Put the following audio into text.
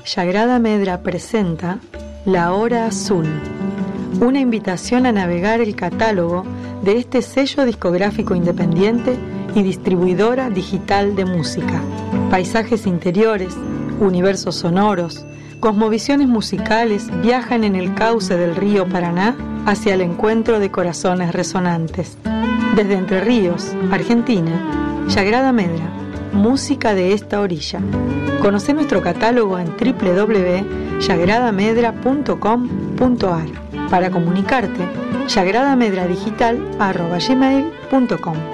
Yagrada Medra presenta La Hora Azul, una invitación a navegar el catálogo de este sello discográfico independiente y distribuidora digital de música. Paisajes interiores, universos sonoros, cosmovisiones musicales viajan en el cauce del río Paraná hacia el encuentro de corazones resonantes. Desde Entre Ríos, Argentina, Yagrada Medra, música de esta orilla. Conoce nuestro catálogo en www.yagradamedra.com.ar. Para comunicarte, yagradamedigital@gmail.com.